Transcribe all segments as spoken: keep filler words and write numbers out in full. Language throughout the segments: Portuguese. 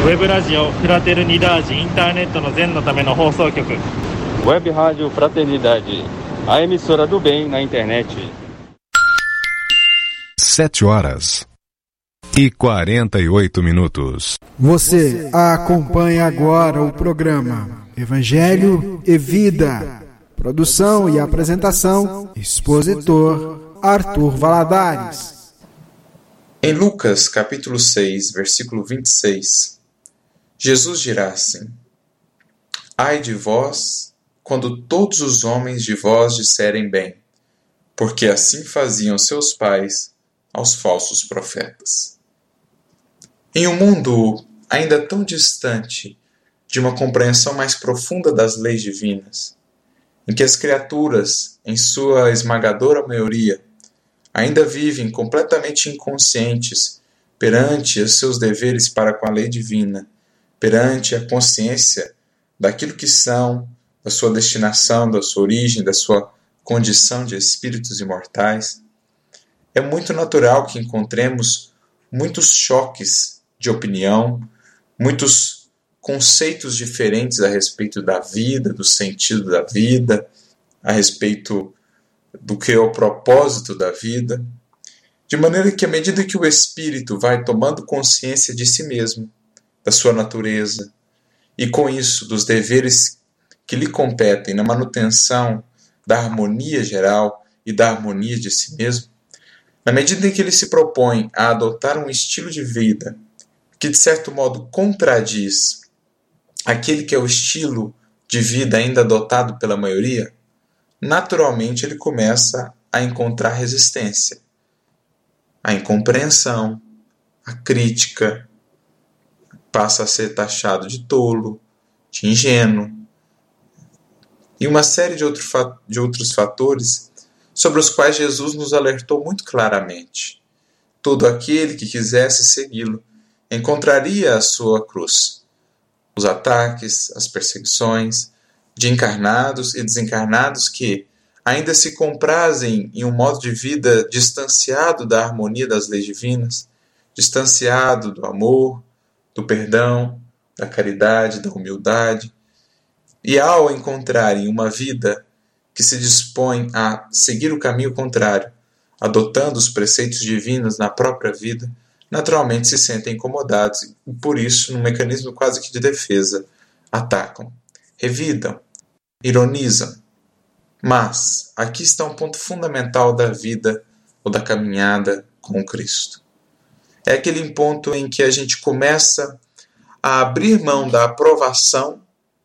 ウェブラジオフラテルニダージインターネットの全のための放送局 Web Rádio Fraternidade, a emissora do bem na internet. Sete horas e quarenta e oito minutos. Você acompanha agora o programa Evangelho e Vida. Produção e apresentação, expositor Arthur Valadares. Em Lucas, capítulo seis, versículo vinte e seis, Jesus dirá assim: Ai de vós, quando todos os homens de vós disserem bem, porque assim faziam seus pais aos falsos profetas. Em um mundo ainda tão distante de uma compreensão mais profunda das leis divinas, em que as criaturas, em sua esmagadora maioria, ainda vivem completamente inconscientes perante os seus deveres para com a lei divina, perante a consciência daquilo que são, da sua destinação, da sua origem, da sua condição de espíritos imortais, é muito natural que encontremos muitos choques de opinião, muitos conceitos diferentes a respeito da vida, do sentido da vida, a respeito do que é o propósito da vida, de maneira que à medida que o espírito vai tomando consciência de si mesmo, da sua natureza, e com isso dos deveres que lhe competem na manutenção da harmonia geral e da harmonia de si mesmo, na medida em que ele se propõe a adotar um estilo de vida que de certo modo contradiz aquele que é o estilo de vida ainda adotado pela maioria, naturalmente ele começa a encontrar resistência, a incompreensão, a crítica, passa a ser taxado de tolo, de ingênuo, e uma série de, outro, de outros fatores sobre os quais Jesus nos alertou muito claramente. Todo aquele que quisesse segui-lo encontraria a sua cruz, os ataques, as perseguições de encarnados e desencarnados que ainda se comprazem em um modo de vida distanciado da harmonia das leis divinas, distanciado do amor, do perdão, da caridade, da humildade, e ao encontrarem uma vida que se dispõe a seguir o caminho contrário, adotando os preceitos divinos na própria vida, naturalmente se sentem incomodados e, por isso, num mecanismo quase que de defesa, atacam, revidam, ironizam. Mas aqui está um ponto fundamental da vida ou da caminhada com Cristo. É aquele ponto em que a gente começa a abrir mão da aprovação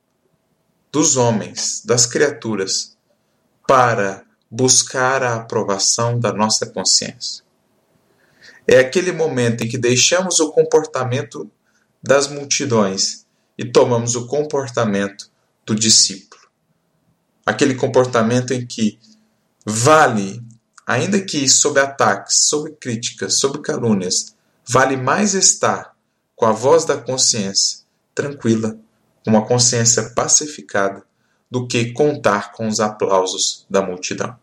dos homens, das criaturas, para buscar a aprovação da nossa consciência. É aquele momento em que deixamos o comportamento das multidões e tomamos o comportamento do discípulo. Aquele comportamento em que vale, ainda que sob ataques, sob críticas, sob calúnias, vale mais estar com a voz da consciência tranquila, com uma consciência pacificada, do que contar com os aplausos da multidão.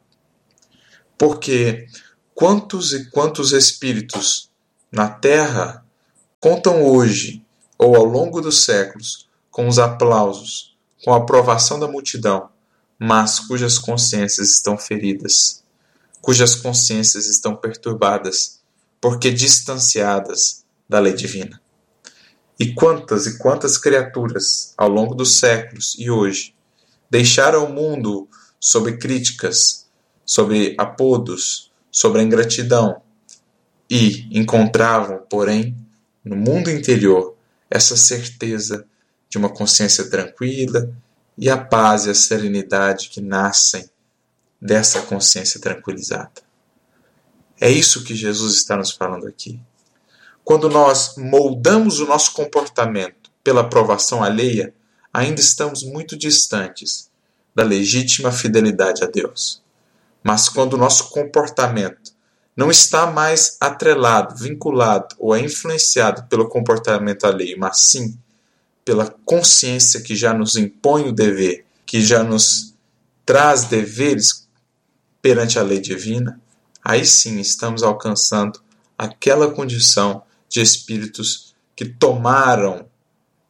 Porque quantos e quantos espíritos na Terra contam hoje, ou ao longo dos séculos, com os aplausos, com a aprovação da multidão, mas cujas consciências estão feridas, cujas consciências estão perturbadas, porque distanciadas da lei divina. E quantas e quantas criaturas, ao longo dos séculos e hoje, deixaram o mundo sob críticas, sob apodos, sobre a ingratidão, e encontravam, porém, no mundo interior, essa certeza de uma consciência tranquila e a paz e a serenidade que nascem dessa consciência tranquilizada. É isso que Jesus está nos falando aqui. Quando nós moldamos o nosso comportamento pela aprovação alheia, ainda estamos muito distantes da legítima fidelidade a Deus. Mas quando o nosso comportamento não está mais atrelado, vinculado ou é influenciado pelo comportamento alheio, mas sim pela consciência que já nos impõe o dever, que já nos traz deveres perante a lei divina, aí sim estamos alcançando aquela condição de espíritos que tomaram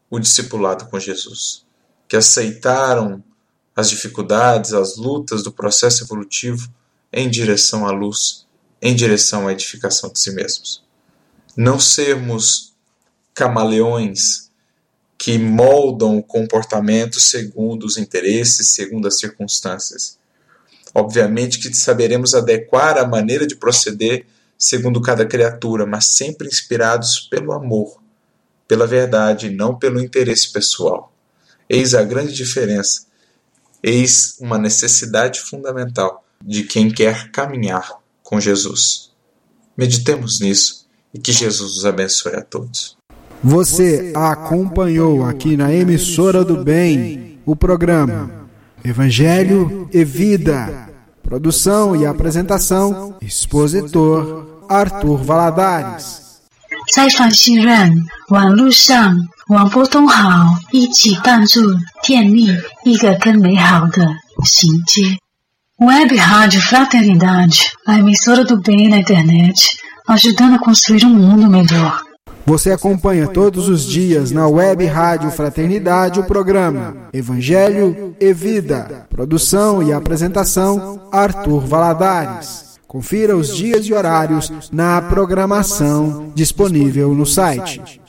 o discipulado com Jesus, que aceitaram as dificuldades, as lutas do processo evolutivo em direção à luz, em direção à edificação de si mesmos. Não sermos camaleões que moldam o comportamento segundo os interesses, segundo as circunstâncias. Obviamente que saberemos adequar a maneira de proceder segundo cada criatura, mas sempre inspirados pelo amor, pela verdade e não pelo interesse pessoal. Eis a grande diferença, eis uma necessidade fundamental de quem quer caminhar com Jesus. Meditemos nisso e que Jesus os abençoe a todos. Você acompanhou aqui na Emissora do Bem o programa Evangelho e Vida. Produção e apresentação, expositor Arthur Valadares. 在访信任网络上网波通好，一起帮助建立一个更美好的世界。Web Rádio Fraternidade, a emissora do bem na internet, ajudando a construir um mundo melhor. Você acompanha todos os dias na Web Rádio Fraternidade o programa Evangelho e Vida. Produção e apresentação Arthur Valadares. Confira os dias e horários na programação disponível no site.